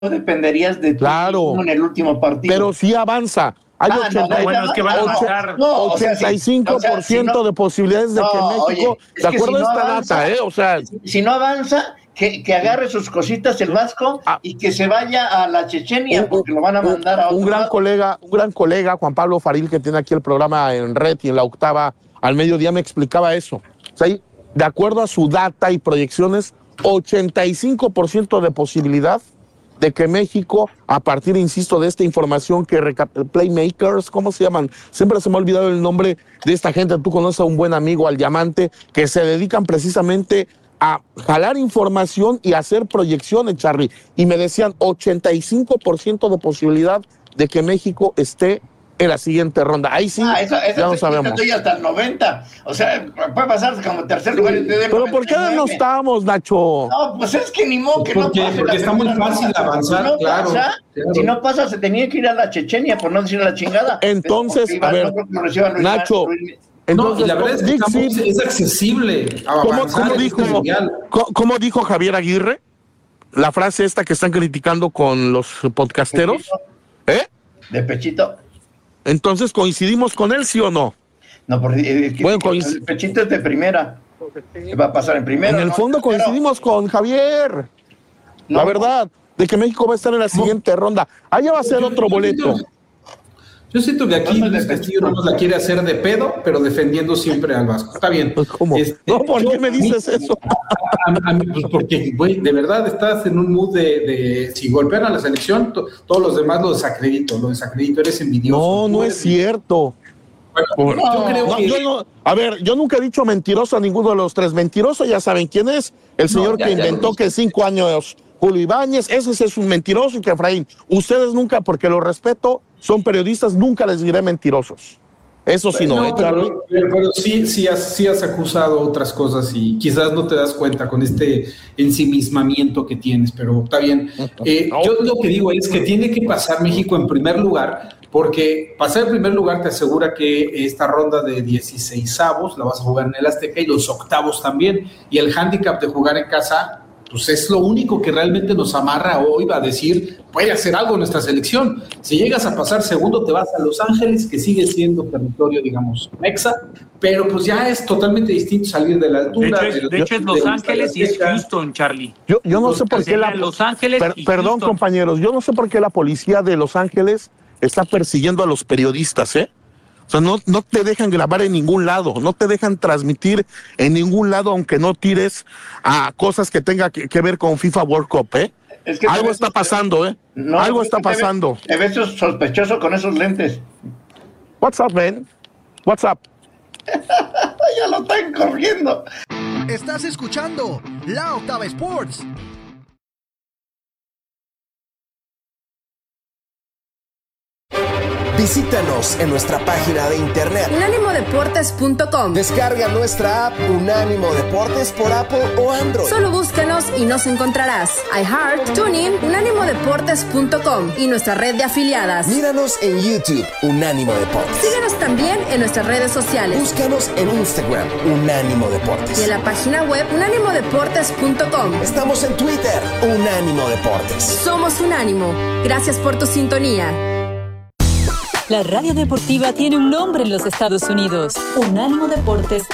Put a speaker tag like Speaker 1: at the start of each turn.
Speaker 1: dependerías de ti
Speaker 2: Claro,
Speaker 1: en el último partido.
Speaker 2: pero sí avanza. Hay
Speaker 3: Bueno, es que van a avanzar.
Speaker 2: 85% de posibilidades de que México, de acuerdo a esta data, o sea,
Speaker 1: si no avanza, que agarre sus cositas el Vasco y que se vaya a la Chechenia, porque lo van a mandar a otro
Speaker 2: un gran colega, Juan Pablo Faril, que tiene aquí el programa en Red y en la Octava al mediodía, me explicaba eso. O sea, de acuerdo a su data y proyecciones, 85% de posibilidad de que México, a partir, insisto, de esta información que Playmakers, ¿cómo se llaman? Siempre se me ha olvidado el nombre de esta gente. Tú conoces a un buen amigo, al Diamante, que se dedican precisamente a jalar información y hacer proyecciones, Charlie. Y me decían 85% de posibilidad de que México esté en la siguiente ronda. Ahí sí, ya lo sabemos.
Speaker 1: Estoy hasta el 90. O sea, puede pasar como tercer lugar.
Speaker 2: Pero ¿por qué no estamos, Nacho?
Speaker 1: No, pues es que ni modo que no pase.
Speaker 4: Porque está muy fácil avanzar, claro.
Speaker 1: Si no pasa, se tenía que ir a la Chechenia, por no decir a la chingada.
Speaker 2: Entonces, a ver, Nacho... Entonces,
Speaker 4: no, y la verdad es que es accesible.
Speaker 2: ¿Cómo dijo Javier Aguirre? La frase esta que están criticando con los podcasteros.
Speaker 1: De pechito.
Speaker 2: Entonces, ¿coincidimos con él, sí o no?
Speaker 1: No, porque
Speaker 2: bueno,
Speaker 1: el pechito es de primera. Va a pasar en primera.
Speaker 2: En el fondo coincidimos con Javier. La verdad, de que México va a estar en la siguiente ronda. Allá va a ser otro boleto.
Speaker 4: Yo siento que aquí Luis Castillo no nos la quiere hacer de pedo, pero defendiendo siempre al Vasco. Está bien.
Speaker 2: ¿Cómo? ¿Por qué me dices eso?
Speaker 4: Pues porque, güey, de verdad estás en un mood de si golpean a la selección, todos los demás lo desacredito, eres envidioso.
Speaker 2: No es cierto.
Speaker 4: Bueno, yo creo que...
Speaker 2: A ver, yo nunca he dicho mentiroso a ninguno de los tres. Mentiroso, ya saben quién es. El señor que inventó que 5 años Julio Ibáñez, ese es un mentiroso, y que Efraín. Ustedes nunca, porque lo respeto, son periodistas, nunca les diré mentirosos. Eso sí no,
Speaker 4: pero sí has acusado otras cosas y quizás no te das cuenta con este ensimismamiento que tienes, pero está bien. Yo lo que digo es que tiene que pasar México en primer lugar, porque pasar en primer lugar te asegura que esta ronda de 16avos la vas a jugar en el Azteca y los octavos también, y el hándicap de jugar en casa pues es lo único que realmente nos amarra hoy, va a decir, puede hacer algo nuestra selección. Si llegas a pasar segundo, te vas a Los Ángeles, que sigue siendo territorio, digamos, mexa, pero pues ya es totalmente distinto salir de la altura.
Speaker 3: De hecho es Los Ángeles y es Houston, Charlie.
Speaker 2: Yo no sé por qué
Speaker 3: Los Ángeles
Speaker 2: perdón, compañeros, yo no sé por qué la policía de Los Ángeles está persiguiendo a los periodistas, O sea, no te dejan grabar en ningún lado, no te dejan transmitir en ningún lado, aunque no tires a cosas que tengan que ver con FIFA World Cup, Es que algo está pasando,
Speaker 1: No,
Speaker 2: algo está pasando.
Speaker 1: Te ves sospechoso con esos lentes.
Speaker 2: What's up, man? What's up?
Speaker 1: Ya lo están corriendo.
Speaker 5: Estás escuchando La Octava Sports.
Speaker 6: Visítanos en nuestra página de internet
Speaker 7: unánimodeportes.com.
Speaker 6: Descarga nuestra app Unánimo Deportes por Apple o Android.
Speaker 7: Solo búscanos y nos encontrarás. iHeart, TuneIn, unánimodeportes.com y nuestra red de afiliadas.
Speaker 6: Míranos en YouTube, Unánimo Deportes.
Speaker 7: Síguenos también en nuestras redes sociales.
Speaker 6: Búscanos en Instagram, Unánimo Deportes.
Speaker 7: Y en la página web unánimodeportes.com.
Speaker 6: Estamos en Twitter, Unánimo Deportes.
Speaker 7: Somos Unánimo. Gracias por tu sintonía.
Speaker 8: La radio deportiva tiene un nombre en los Estados Unidos. Unánimo Deportes